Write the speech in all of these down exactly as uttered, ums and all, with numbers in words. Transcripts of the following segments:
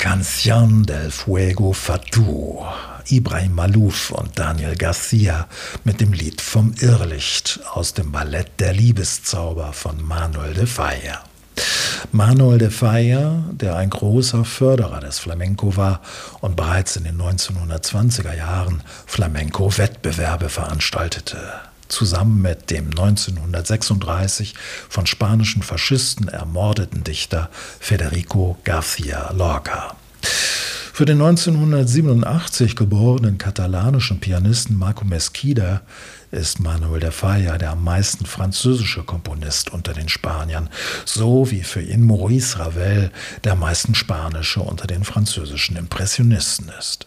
Canción del Fuego Fatu. Ibrahim Malouf und Daniel Garcia mit dem Lied vom Irrlicht aus dem Ballett Der Liebeszauber von Manuel de Falla. Manuel de Falla, der ein großer Förderer des Flamenco war und bereits in den neunzehnhundertzwanziger Jahren Flamenco-Wettbewerbe veranstaltete, zusammen mit dem neunzehnhundertsechsunddreißig von spanischen Faschisten ermordeten Dichter Federico García Lorca. Für den neunzehnhundertsiebenundachtzig geborenen katalanischen Pianisten Marco Mesquida ist Manuel de Falla der am meisten französische Komponist unter den Spaniern, so wie für ihn Maurice Ravel der am meisten spanische unter den französischen Impressionisten ist.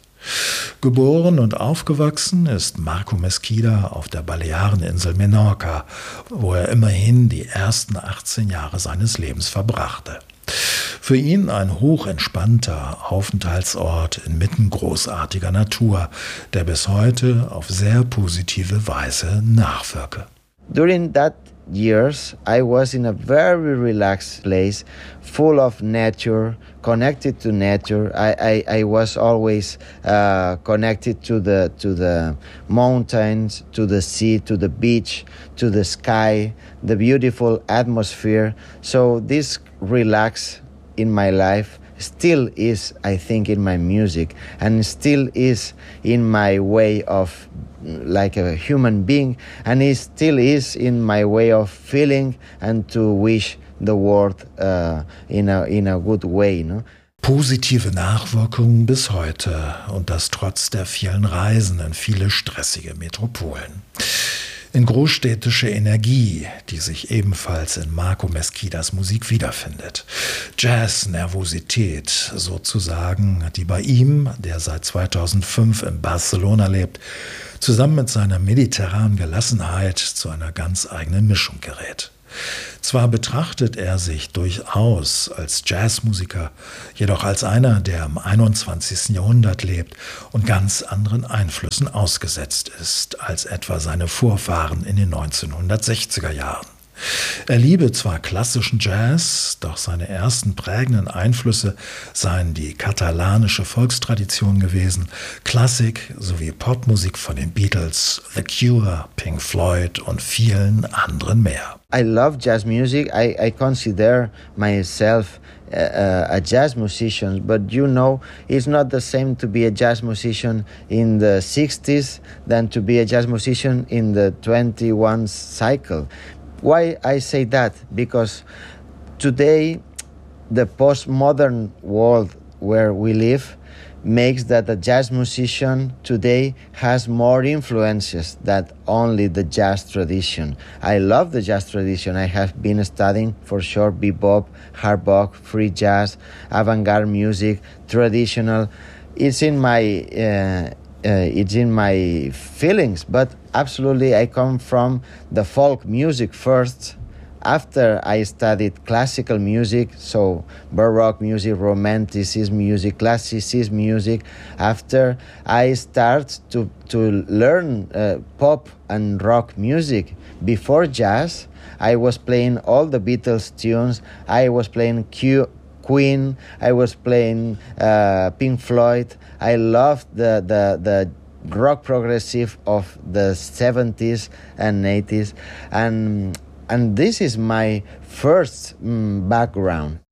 Geboren und aufgewachsen ist Marco Mesquida auf der Baleareninsel Menorca, wo er immerhin die ersten achtzehn Jahre seines Lebens verbrachte. Für ihn ein hochentspannter Aufenthaltsort inmitten großartiger Natur, der bis heute auf sehr positive Weise nachwirke. During that years, I was in a very relaxed place, full of nature, connected to nature. I, I, I was always uh, connected to the to the mountains, to the sea, to the beach, to the sky, the beautiful atmosphere. So this relax in my life still is, I think, in my music, and still is in my way of like a human being, and it still is in my way of feeling and to wish the world uh, in a in a good way, no? Positive Nachwirkungen bis heute, und das trotz der vielen Reisen in viele stressige Metropolen. In großstädtische Energie, die sich ebenfalls in Marco Mesquidas Musik wiederfindet. Jazz-Nervosität sozusagen, die bei ihm, der seit zweitausendfünf in Barcelona lebt, zusammen mit seiner mediterranen Gelassenheit zu einer ganz eigenen Mischung gerät. Zwar betrachtet er sich durchaus als Jazzmusiker, jedoch als einer, der im einundzwanzigsten Jahrhundert lebt und ganz anderen Einflüssen ausgesetzt ist als etwa seine Vorfahren in den neunzehnhundertsechziger Jahren. Er liebe zwar klassischen Jazz, doch seine ersten prägenden Einflüsse seien die katalanische Volkstradition gewesen, Klassik sowie Popmusik von den Beatles, The Cure, Pink Floyd und vielen anderen mehr. I love jazz music. I, I consider myself a, a jazz musician, but you know, it's not the same to be a jazz musician in the sixties than to be a jazz musician in the twenty-first cycle. Why I say that? Because today the postmodern world where we live makes that a jazz musician today has more influences than only the jazz tradition. I love the jazz tradition. I have been studying for sure bebop, hard bop, free jazz, avant-garde music, traditional. It's in my uh, Uh, it's in my feelings, but absolutely I come from the folk music first. After I studied classical music, so Baroque music, Romanticism music, Classicism music, after I start to, to learn uh, pop and rock music. Before jazz, I was playing all the Beatles tunes, I was playing Q Queen, I was playing uh, Pink Floyd. I loved the, the, the rock progressive of the seventies and eighties. And, and this is my first um, background.